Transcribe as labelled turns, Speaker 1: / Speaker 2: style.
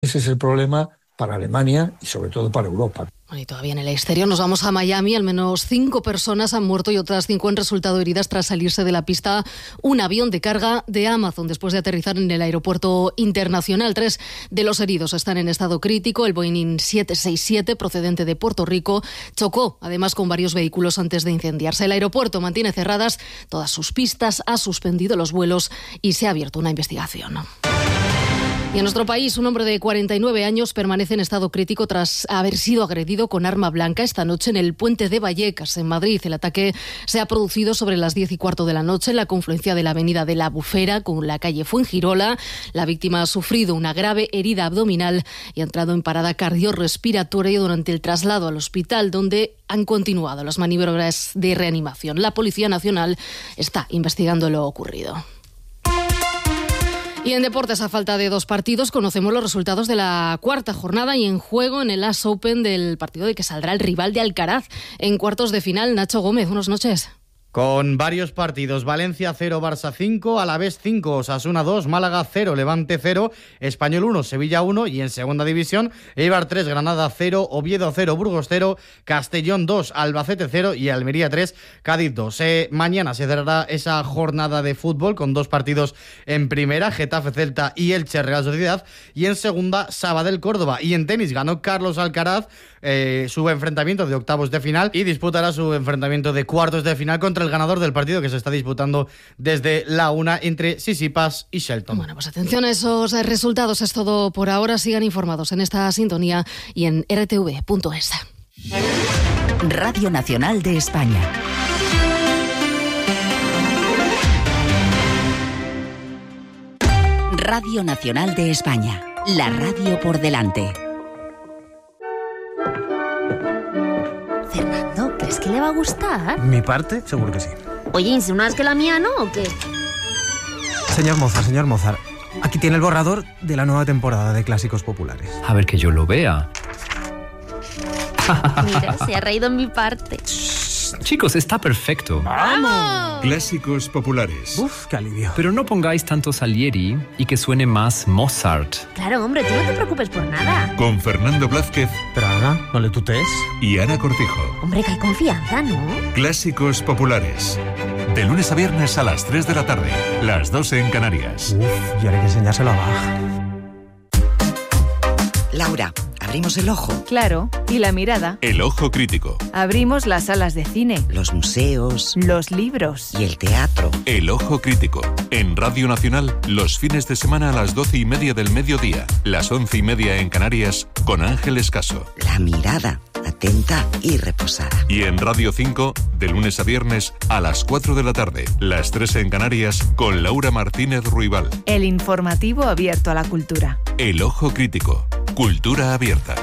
Speaker 1: Ese es el problema para Alemania y sobre todo para Europa.
Speaker 2: Y todavía en el exterior nos vamos a Miami. Al menos 5 personas han muerto y otras 5 han resultado heridas tras salirse de la pista un avión de carga de Amazon después de aterrizar en el aeropuerto internacional. 3 de los heridos están en estado crítico. El Boeing 767, procedente de Puerto Rico, chocó además con varios vehículos antes de incendiarse. El aeropuerto mantiene cerradas todas sus pistas, ha suspendido los vuelos y se ha abierto una investigación. Y en nuestro país, un hombre de 49 años permanece en estado crítico tras haber sido agredido con arma blanca esta noche en el puente de Vallecas, en Madrid. El ataque se ha producido sobre las 10:15 de la noche en la confluencia de la avenida de la Bufera con la calle Fuengirola. La víctima ha sufrido una grave herida abdominal y ha entrado en parada cardiorrespiratoria durante el traslado al hospital, donde han continuado las maniobras de reanimación. La Policía Nacional está investigando lo ocurrido. Y en deportes, a falta de 2 partidos, conocemos los resultados de la 4ª jornada y en juego en el US Open del partido de que saldrá el rival de Alcaraz en cuartos de final. Nacho Gómez, buenas noches.
Speaker 3: Con varios partidos: Valencia 0, Barça 5, Alavés 5, Osasuna 2, Málaga 0, Levante 0, Español 1, Sevilla 1 y en segunda división Eibar 3, Granada 0, Oviedo 0, Burgos 0, Castellón 2, Albacete 0 y Almería 3, Cádiz 2. Mañana se cerrará esa jornada de fútbol con 2 partidos en primera, Getafe Celta y Elche Real Sociedad, y en segunda Sabadell Córdoba. Y en tenis ganó Carlos Alcaraz su enfrentamiento de octavos de final y disputará su enfrentamiento de cuartos de final contra el ganador del partido que se está disputando desde la 1 entre Tsitsipas y Shelton.
Speaker 2: Bueno, pues atención a esos resultados. Es todo por ahora. Sigan informados en esta sintonía y en rtv.es.
Speaker 4: Radio Nacional de España. Radio Nacional de España. La radio por delante.
Speaker 5: Fernando, ¿crees que le va a gustar?
Speaker 6: Mi parte, seguro que sí.
Speaker 5: Oye, ¿insinúas que la mía no o qué?
Speaker 6: Señor Mozart, aquí tiene el borrador de la nueva temporada de Clásicos Populares.
Speaker 7: A ver que yo lo vea.
Speaker 5: Mira, se ha reído en mi parte.
Speaker 7: Chicos, está perfecto.
Speaker 5: ¡Vamos!
Speaker 8: Clásicos Populares.
Speaker 6: Uf, qué alivio.
Speaker 7: Pero no pongáis tanto Salieri y que suene más Mozart.
Speaker 5: Claro, hombre, tú no te preocupes por nada.
Speaker 8: Con Fernando Blázquez.
Speaker 6: Pero Ana, no le tutees.
Speaker 8: Y Ana Cortijo.
Speaker 5: Hombre, que hay confianza, ¿no?
Speaker 8: Clásicos Populares. De lunes a viernes a las 3 de la tarde. Las 12 en Canarias.
Speaker 6: Uf, y ahora hay que enseñárselo a Bach.
Speaker 9: Laura, ¿abrimos el ojo?
Speaker 10: Claro, y la mirada.
Speaker 8: El ojo crítico.
Speaker 10: Abrimos las salas de cine.
Speaker 9: Los museos.
Speaker 10: Los libros.
Speaker 9: Y el teatro.
Speaker 8: El ojo crítico. En Radio Nacional, los fines de semana a las 12:30 del mediodía. Las 11:30 en Canarias, con Ángeles Caso.
Speaker 9: La mirada, atenta y reposada.
Speaker 8: Y en Radio 5, de lunes a viernes a las 4 de la tarde. Las 3 en Canarias, con Laura Martínez Ruibal.
Speaker 10: El informativo abierto a la cultura.
Speaker 8: El ojo crítico. Cultura abierta.